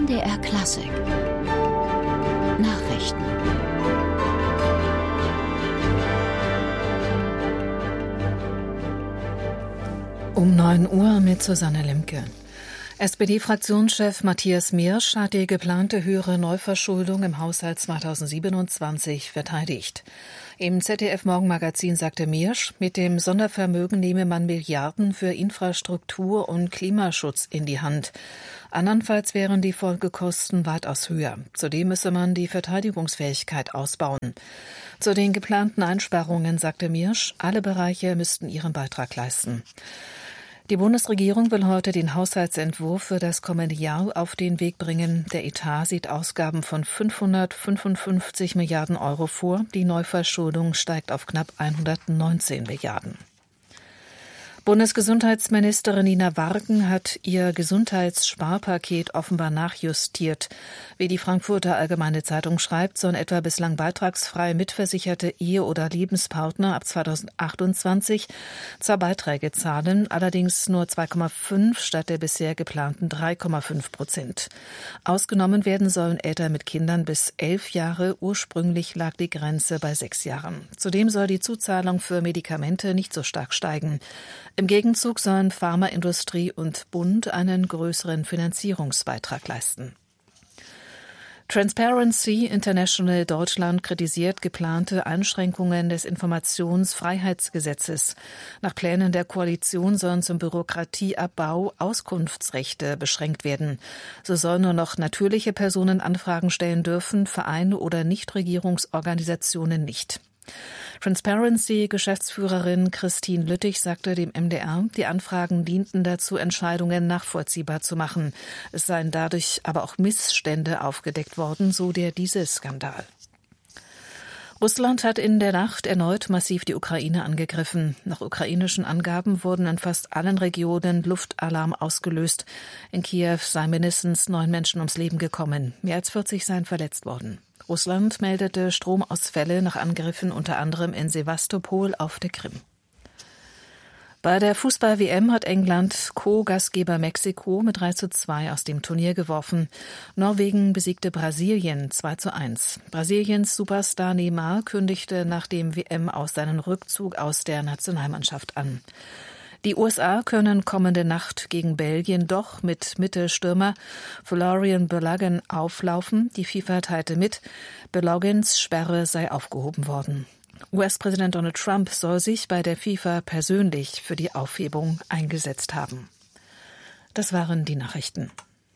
MDR Klassik Nachrichten. Um 9 Uhr mit Susanne Lemke. SPD-Fraktionschef Matthias Miersch hat die geplante höhere Neuverschuldung im Haushalt 2027 verteidigt. Im ZDF-Morgenmagazin sagte Miersch, mit dem Sondervermögen nehme man Milliarden für Infrastruktur und Klimaschutz in die Hand. Andernfalls wären die Folgekosten weitaus höher. Zudem müsse man die Verteidigungsfähigkeit ausbauen. Zu den geplanten Einsparungen sagte Miersch, alle Bereiche müssten ihren Beitrag leisten. Die Bundesregierung will heute den Haushaltsentwurf für das kommende Jahr auf den Weg bringen. Der Etat sieht Ausgaben von 555 Milliarden Euro vor. Die Neuverschuldung steigt auf knapp 119 Milliarden. Bundesgesundheitsministerin Nina Warken hat ihr Gesundheitssparpaket offenbar nachjustiert. Wie die Frankfurter Allgemeine Zeitung schreibt, sollen etwa bislang beitragsfrei mitversicherte Ehe- oder Lebenspartner ab 2028 zwar Beiträge zahlen, allerdings nur 2,5 statt der bisher geplanten 3,5%. Ausgenommen werden sollen Eltern mit Kindern bis 11 Jahre. Ursprünglich lag die Grenze bei 6 Jahren. Zudem soll die Zuzahlung für Medikamente nicht so stark steigen. Im Gegenzug sollen Pharmaindustrie und Bund einen größeren Finanzierungsbeitrag leisten. Transparency International Deutschland kritisiert geplante Einschränkungen des Informationsfreiheitsgesetzes. Nach Plänen der Koalition sollen zum Bürokratieabbau Auskunftsrechte beschränkt werden. So sollen nur noch natürliche Personen Anfragen stellen dürfen, Vereine oder Nichtregierungsorganisationen nicht. Transparency-Geschäftsführerin Christine Lüttich sagte dem MDR, die Anfragen dienten dazu, Entscheidungen nachvollziehbar zu machen. Es seien dadurch aber auch Missstände aufgedeckt worden, so der Dieselskandal. Russland hat in der Nacht erneut massiv die Ukraine angegriffen. Nach ukrainischen Angaben wurden in fast allen Regionen Luftalarm ausgelöst. In Kiew seien mindestens 9 Menschen ums Leben gekommen. Mehr als 40 seien verletzt worden. Russland meldete Stromausfälle nach Angriffen unter anderem in Sewastopol auf der Krim. Bei der Fußball-WM hat England Co-Gastgeber Mexiko mit 3:2 aus dem Turnier geworfen. Norwegen besiegte Brasilien 2:1. Brasiliens Superstar Neymar kündigte nach dem WM aus seinen Rückzug aus der Nationalmannschaft an. Die USA können kommende Nacht gegen Belgien doch mit Mittelstürmer Florian Balogun auflaufen. Die FIFA teilte mit, Baloguns Sperre sei aufgehoben worden. US-Präsident Donald Trump soll sich bei der FIFA persönlich für die Aufhebung eingesetzt haben. Das waren die Nachrichten.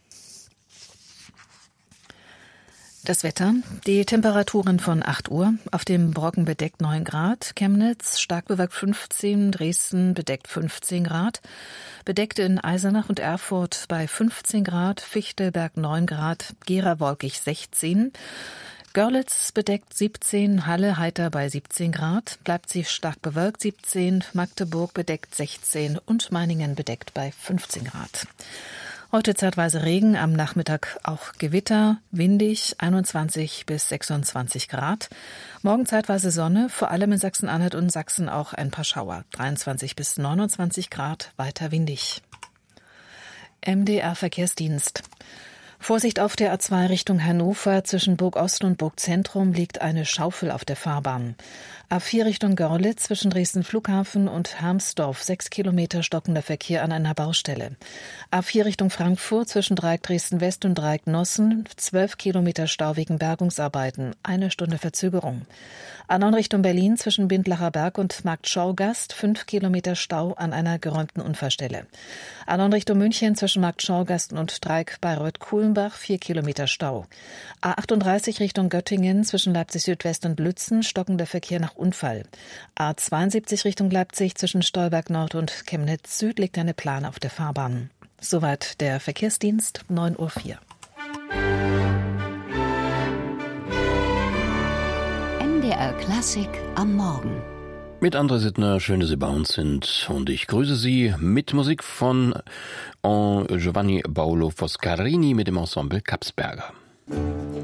Das Wetter, die Temperaturen von 8 Uhr, auf dem Brocken bedeckt 9 Grad, Chemnitz stark bewölkt 15, Dresden bedeckt 15 Grad, bedeckt in Eisenach und Erfurt bei 15 Grad, Fichtelberg 9 Grad, Gera wolkig 16, Görlitz bedeckt 17, Halle heiter bei 17 Grad, Leipzig stark bewölkt 17, Magdeburg bedeckt 16 und Meiningen bedeckt bei 15 Grad. Heute zeitweise Regen, am Nachmittag auch Gewitter, windig, 21 bis 26 Grad. Morgen zeitweise Sonne, vor allem in Sachsen-Anhalt und Sachsen auch ein paar Schauer, 23 bis 29 Grad, weiter windig. MDR Verkehrsdienst. Vorsicht auf der A2 Richtung Hannover, zwischen Burg Ost und Burg Zentrum liegt eine Schaufel auf der Fahrbahn. A4 Richtung Görlitz, zwischen Dresden Flughafen und Harmsdorf, 6 Kilometer stockender Verkehr an einer Baustelle. A4 Richtung Frankfurt, zwischen Dreieck Dresden West und Dreieck Nossen, 12 Kilometer Stau wegen Bergungsarbeiten, 1 Stunde Verzögerung. A9 Richtung Berlin, zwischen Bindlacher Berg und Markt Schaugast, 5 Kilometer Stau an einer geräumten Unfallstelle. A9 Richtung München, zwischen Markt Schaugast und Dreieck Bayreuth-Kuhlenbach, 4 Kilometer Stau. A38 Richtung Göttingen, zwischen Leipzig Südwest und Lützen, stockender Verkehr nach Unfall. A72 Richtung Leipzig, zwischen Stolberg Nord und Chemnitz Süd liegt eine Plane auf der Fahrbahn. Soweit der Verkehrsdienst, 9:04 Uhr. MDR Klassik am Morgen. Mit André Sittner, schön, dass Sie bei uns sind. Und ich grüße Sie mit Musik von Giovanni Paolo Foscarini mit dem Ensemble Kapsberger.